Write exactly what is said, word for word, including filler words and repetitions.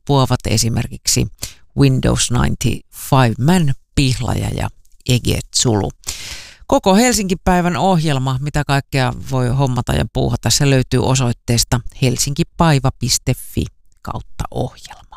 kumpuavat esimerkiksi Windows yhdeksänkymmentäviisi Man, Pihlaja ja Eget-Sulu. Koko Helsinki-päivän ohjelma, mitä kaikkea voi hommata ja puuhata, se löytyy osoitteesta helsinkipaiva piste fi kautta ohjelma.